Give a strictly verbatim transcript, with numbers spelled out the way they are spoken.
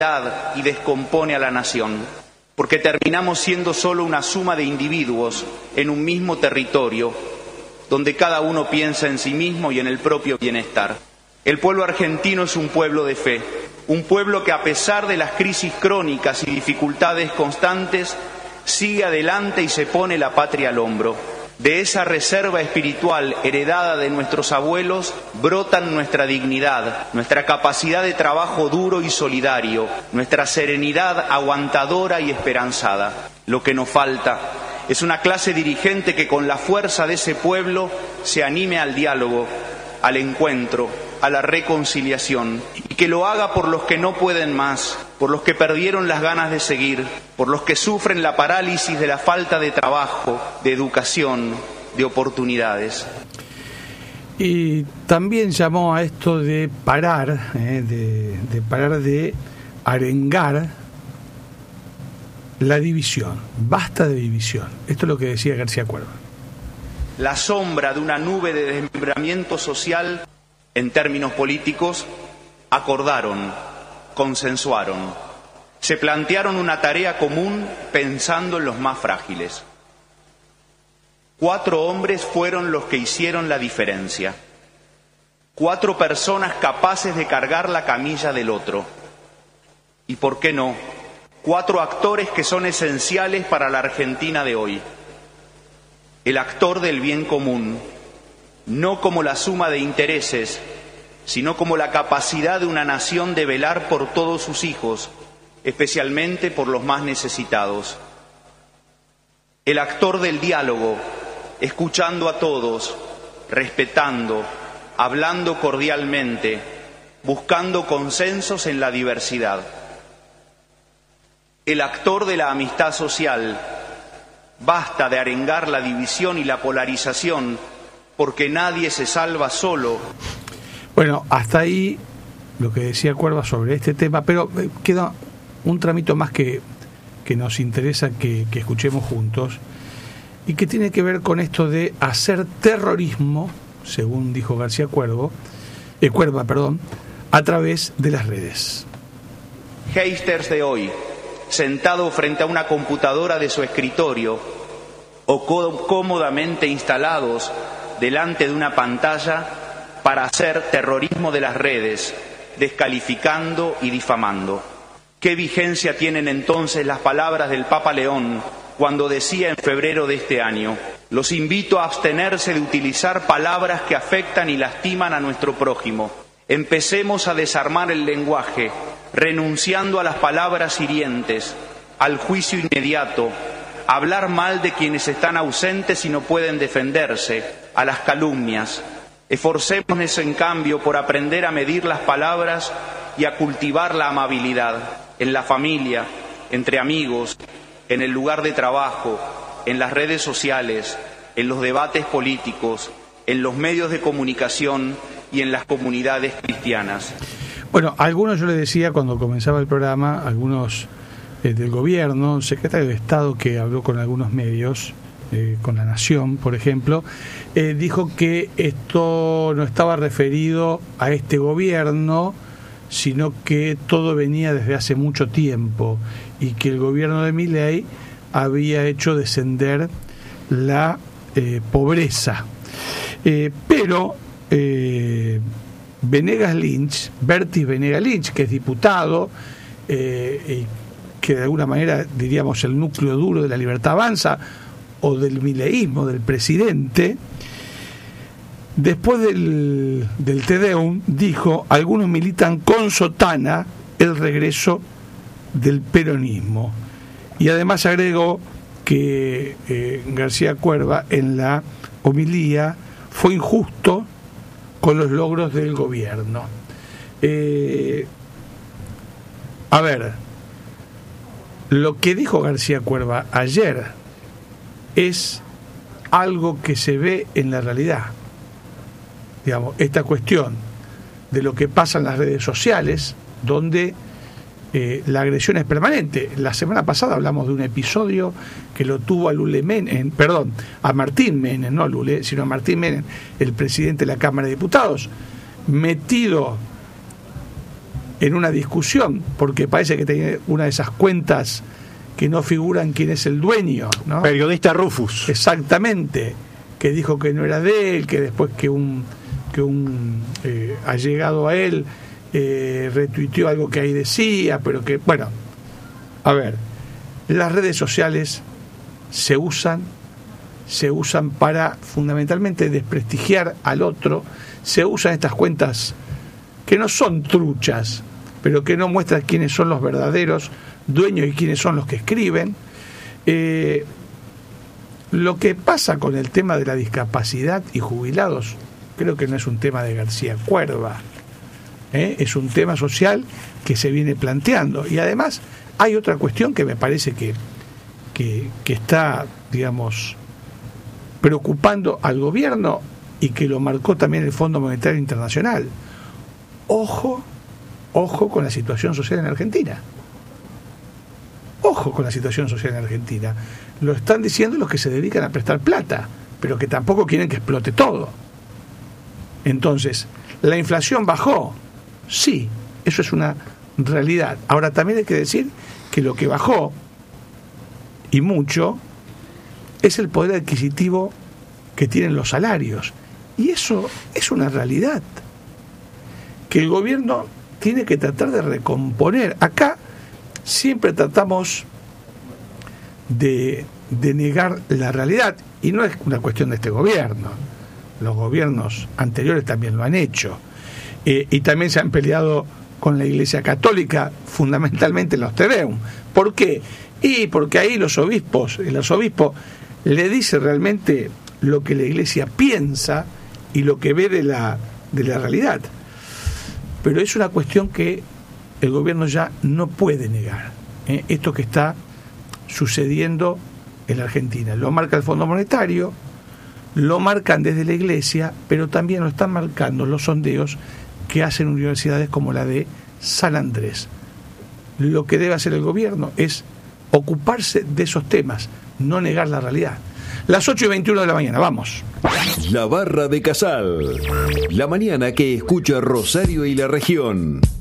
y descompone a la nación, porque terminamos siendo solo una suma de individuos en un mismo territorio, donde cada uno piensa en sí mismo y en el propio bienestar. El pueblo argentino es un pueblo de fe, un pueblo que a pesar de las crisis crónicas y dificultades constantes, sigue adelante y se pone la patria al hombro. De esa reserva espiritual heredada de nuestros abuelos brotan nuestra dignidad, nuestra capacidad de trabajo duro y solidario, nuestra serenidad aguantadora y esperanzada. Lo que nos falta es una clase dirigente que con la fuerza de ese pueblo se anime al diálogo, al encuentro, a la reconciliación, y que lo haga por los que no pueden más, por los que perdieron las ganas de seguir, por los que sufren la parálisis de la falta de trabajo, de educación, de oportunidades. Y también llamó a esto de parar, eh, de, de parar de arengar la división. Basta de división. Esto es lo que decía García Cuerva. La sombra de una nube de desmembramiento social, en términos políticos, acordaron, consensuaron, se plantearon una tarea común pensando en los más frágiles. Cuatro hombres fueron los que hicieron la diferencia. Cuatro personas capaces de cargar la camilla del otro. Y por qué no, cuatro actores que son esenciales para la Argentina de hoy. El actor del bien común, no como la suma de intereses, sino como la capacidad de una nación de velar por todos sus hijos, especialmente por los más necesitados. El actor del diálogo, escuchando a todos, respetando, hablando cordialmente, buscando consensos en la diversidad. El actor de la amistad social, basta de arengar la división y la polarización, porque nadie se salva solo. Bueno, hasta ahí lo que decía Cuerva sobre este tema, pero queda un tramito más que, que nos interesa que, que escuchemos juntos, y que tiene que ver con esto de hacer terrorismo, según dijo García Cuervo, eh, Cuerva, perdón, a través de las redes. Haters de hoy, sentado frente a una computadora de su escritorio o cómodamente instalados delante de una pantalla para hacer terrorismo de las redes, descalificando y difamando. ¿Qué vigencia tienen entonces las palabras del Papa León cuando decía en febrero de este año: los invito a abstenerse de utilizar palabras que afectan y lastiman a nuestro prójimo? Empecemos a desarmar el lenguaje, renunciando a las palabras hirientes, al juicio inmediato, a hablar mal de quienes están ausentes y no pueden defenderse, a las calumnias. Esforcémonos en cambio por aprender a medir las palabras y a cultivar la amabilidad en la familia, entre amigos, en el lugar de trabajo, en las redes sociales, en los debates políticos, en los medios de comunicación y en las comunidades cristianas. Bueno, algunos, yo le decía cuando comenzaba el programa, algunos eh, del gobierno, el secretario de Estado que habló con algunos medios, eh, con La Nación, por ejemplo, eh, dijo que esto no estaba referido a este gobierno, sino que todo venía desde hace mucho tiempo y que el gobierno de Milei había hecho descender la eh, pobreza. Eh, pero eh, Venegas Lynch, Bertis Venegas Lynch, que es diputado, eh, y que de alguna manera diríamos el núcleo duro de La Libertad Avanza o del mileísmo del presidente, después del, del Te Deum dijo: algunos militan con sotana el regreso del peronismo. Y además agregó que eh, García Cuerva en la homilía fue injusto con los logros del gobierno. Eh, a ver, lo que dijo García Cuerva ayer es algo que se ve en la realidad. Digamos, esta cuestión de lo que pasa en las redes sociales, donde eh, la agresión es permanente. La semana pasada hablamos de un episodio que lo tuvo a Lule Menem, perdón, a Martín Menem, no a Lule, sino a Martín Menem, el presidente de la Cámara de Diputados, metido en una discusión, porque parece que tiene una de esas cuentas que no figuran quién es el dueño, ¿no? Periodista Rufus. Exactamente, que dijo que no era de él, que después que un, que un eh, allegado a él eh, retuiteó algo que ahí decía, pero que, bueno, a ver, las redes sociales se usan, se usan para fundamentalmente desprestigiar al otro, se usan estas cuentas que no son truchas, pero que no muestran quiénes son los verdaderos dueños y quiénes son los que escriben. Eh, lo que pasa con el tema de la discapacidad y jubilados, creo que no es un tema de García Cuerva, ¿eh? Es un tema social que se viene planteando. Y además hay otra cuestión que me parece que, que, que está, digamos, preocupando al gobierno y que lo marcó también el Fondo Monetario Internacional. Ojo, ojo con la situación social en Argentina. Ojo con la situación social en Argentina. Lo están diciendo los que se dedican a prestar plata, pero que tampoco quieren que explote todo. Entonces, ¿la inflación bajó? Sí, eso es una realidad. Ahora también hay que decir que lo que bajó, y mucho, es el poder adquisitivo que tienen los salarios. Y eso es una realidad que el gobierno tiene que tratar de recomponer. Acá siempre tratamos de, de negar la realidad, y no es una cuestión de este gobierno. Los gobiernos anteriores también lo han hecho, eh, y también se han peleado con la Iglesia Católica, fundamentalmente los Te Deum. ¿Por qué? Y porque ahí los obispos, el arzobispo le dice realmente lo que la Iglesia piensa y lo que ve de la, de la realidad. Pero es una cuestión que el gobierno ya no puede negar, ¿eh? Esto que está sucediendo en la Argentina. Lo marca el Fondo Monetario, lo marcan desde la Iglesia, pero también lo están marcando los sondeos que hacen universidades como la de San Andrés. Lo que debe hacer el gobierno es ocuparse de esos temas, no negar la realidad. Las ocho y veintiuno de la mañana, vamos. La Barra de Casal, la mañana que escucha Rosario y la región.